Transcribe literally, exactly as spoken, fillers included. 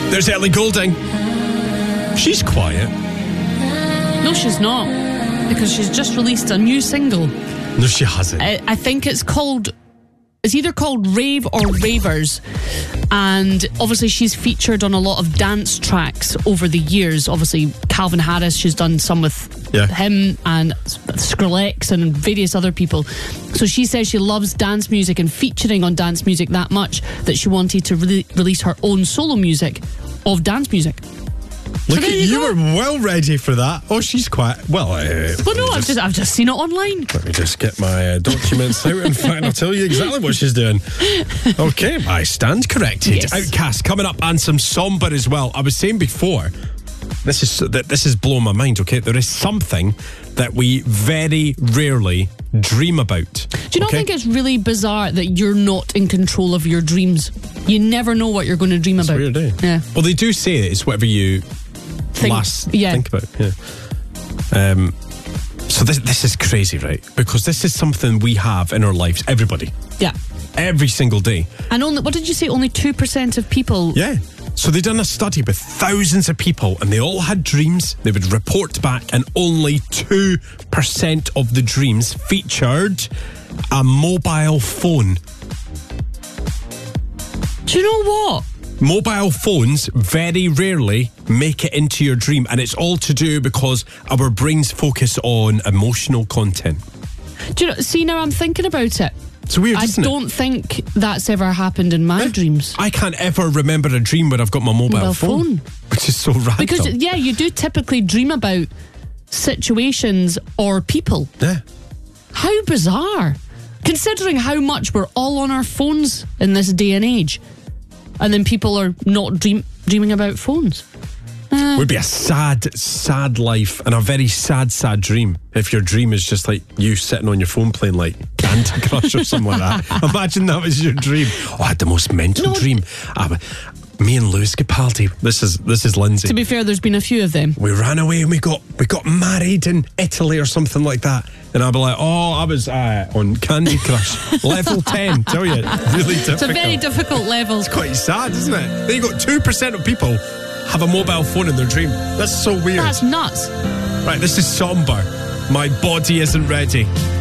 There's Ellie Goulding. She's quiet. No, she's not. Because she's just released a new single. No, she hasn't. I, I think it's called... It's either called Rave or Ravers, and obviously she's featured on a lot of dance tracks over the years. Obviously Calvin Harris, she's done some with yeah. him and Skrillex and various other people. So she says she loves dance music and featuring on dance music that much that she wanted to re- release her own solo music of dance music. Look so at you, you were well ready for that. Oh, she's quiet. Well, uh, well no, I've just, I've just seen it online. Let me just get my uh, documents out. In fact, I'll tell you exactly what she's doing. Okay, I stand corrected. Yes. Outcast coming up, and some somber as well. I was saying before, this is that this is blowing my mind. Okay, there is something that we very rarely dream about. Do you not okay? think it's really bizarre that you're not in control of your dreams? You never know what you're going to dream it's about. Weird, eh? Yeah. Well, they do say that it's whatever you think, last yeah. think about. Yeah. Um. So this this is crazy, right? Because this is something we have in our lives. Everybody. Yeah. Every single day. And only, what did you say? Only two percent of people. Yeah. So they done a study with thousands of people, and they all had dreams. They would report back, and only two percent of the dreams featured a mobile phone. Do you know what? Mobile phones very rarely make it into your dream, and it's all to do because our brains focus on emotional content. Do you know, see, now I'm thinking about it. It's weird, I isn't it? don't think that's ever happened in my Yeah. dreams. I can't ever remember a dream where I've got my mobile, Mobile phone, phone. which is so random. Because, yeah, you do typically dream about situations or people. Yeah. How bizarre. Considering how much we're all on our phones in this day and age. And then people are not dream, dreaming about phones. Uh, Would be a sad, sad life and a very sad, sad dream if your dream is just like you sitting on your phone playing like Candy Crush or something like that. Imagine that was your dream. Oh, I had the most mental No. dream. Uh, me and Lewis Capaldi. This is this is Lindsay. To be fair, there's been a few of them. We ran away and we got we got married in Italy or something like that. And I'd be like, oh, I was uh, on Candy Crush level ten. Tell you, really difficult. It's a very difficult level. It's quite sad, isn't it? Then you got two percent of people have a mobile phone in their dream. That's so weird. That's nuts. Right, this is somber. My body isn't ready.